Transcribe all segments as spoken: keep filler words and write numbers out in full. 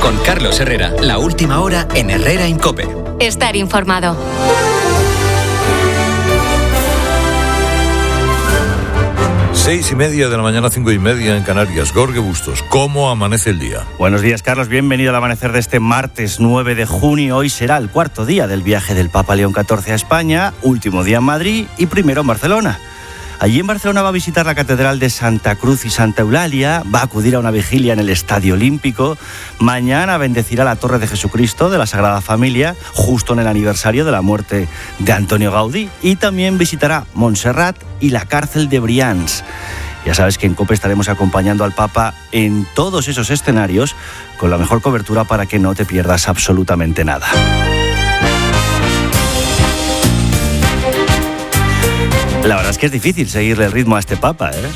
Con Carlos Herrera, la última hora en Herrera en COPE. Estar informado. Seis y media de la mañana, cinco y media en Canarias. Jorge Bustos, ¿cómo amanece el día? Buenos días, Carlos. Bienvenido al amanecer de este martes nueve de junio. Hoy será el cuarto día del viaje del Papa León catorce a España, último día en Madrid y primero en Barcelona. Allí en Barcelona va a visitar la Catedral de Santa Cruz y Santa Eulalia, va a acudir a una vigilia en el Estadio Olímpico, mañana bendecirá la Torre de Jesucristo de la Sagrada Familia, justo en el aniversario de la muerte de Antonio Gaudí, y también visitará Montserrat y la cárcel de Brians. Ya sabes que en COPE estaremos acompañando al Papa en todos esos escenarios con la mejor cobertura para que no te pierdas absolutamente nada. La verdad es que es difícil seguirle el ritmo a este Papa, ¿eh?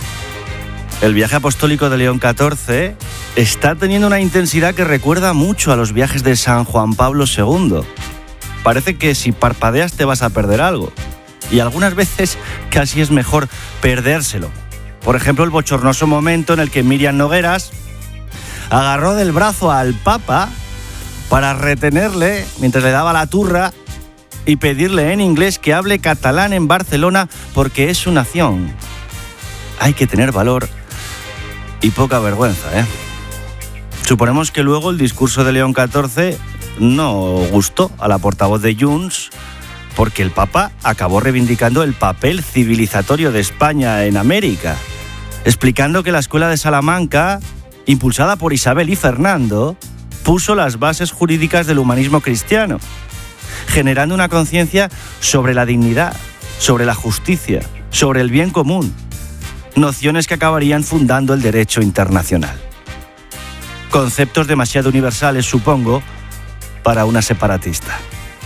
El viaje apostólico de León catorce está teniendo una intensidad que recuerda mucho a los viajes de San Juan Pablo segundo. Parece que si parpadeas te vas a perder algo. Y algunas veces casi es mejor perdérselo. Por ejemplo, el bochornoso momento en el que Míriam Nogueras agarró del brazo al Papa para retenerle mientras le daba la turra y pedirle en inglés que hable catalán en Barcelona porque es su nación. Hay que tener valor y poca vergüenza, ¿eh? Suponemos que luego el discurso de León catorce no gustó a la portavoz de Junts porque el Papa acabó reivindicando el papel civilizatorio de España en América, explicando que la Escuela de Salamanca, impulsada por Isabel y Fernando, puso las bases jurídicas del humanismo cristiano, generando una conciencia sobre la dignidad, sobre la justicia, sobre el bien común, nociones que acabarían fundando el derecho internacional. Conceptos demasiado universales, supongo, para una separatista.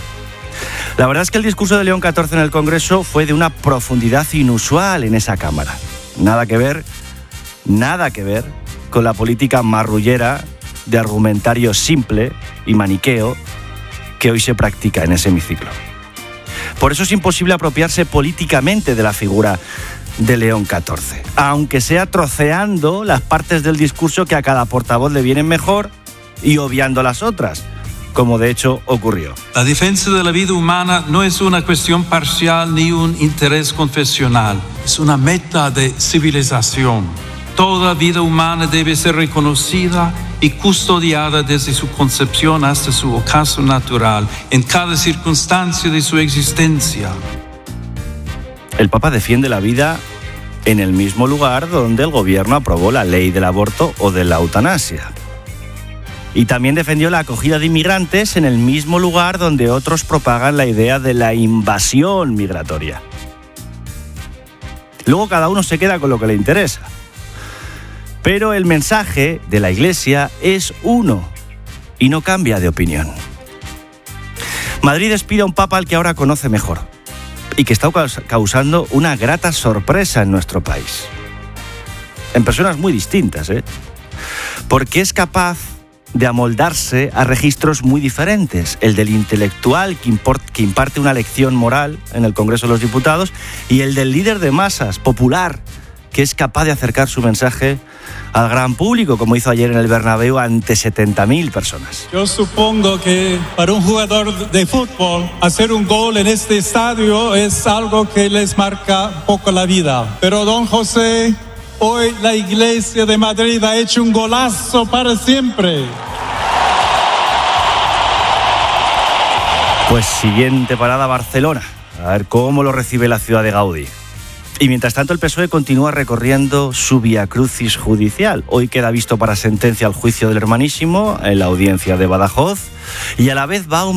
La verdad es que el discurso de León catorce en el Congreso fue de una profundidad inusual en esa Cámara. Nada que ver, nada que ver con la política marrullera de argumentario simple y maniqueo que hoy se practica en ese hemiciclo. Por eso es imposible apropiarse políticamente de la figura de León catorce, aunque sea troceando las partes del discurso que a cada portavoz le vienen mejor y obviando las otras, como de hecho ocurrió. La defensa de la vida humana no es una cuestión parcial ni un interés confesional, es una meta de civilización. Toda vida humana debe ser reconocida y custodiada desde su concepción hasta su ocaso natural, en cada circunstancia de su existencia. El Papa defiende la vida en el mismo lugar donde el gobierno aprobó la ley del aborto o de la eutanasia. Y también defendió la acogida de inmigrantes en el mismo lugar donde otros propagan la idea de la invasión migratoria. Luego cada uno se queda con lo que le interesa. Pero el mensaje de la Iglesia es uno y no cambia de opinión. Madrid despide a un Papa al que ahora conoce mejor y que está causando una grata sorpresa en nuestro país. En personas muy distintas, ¿eh? Porque es capaz de amoldarse a registros muy diferentes, el del intelectual que, import, que imparte una lección moral en el Congreso de los Diputados y el del líder de masas, popular, que es capaz de acercar su mensaje al gran público, como hizo ayer en el Bernabéu ante setenta mil personas. Yo supongo que para un jugador de fútbol hacer un gol en este estadio es algo que les marca un poco la vida. Pero don José, hoy la Iglesia de Madrid ha hecho un golazo para siempre. Pues siguiente parada, Barcelona. A ver cómo lo recibe la ciudad de Gaudí. Y mientras tanto el P S O E continúa recorriendo su viacrucis judicial. Hoy queda visto para sentencia el juicio del Hermanísimo en la audiencia de Badajoz y a la vez va a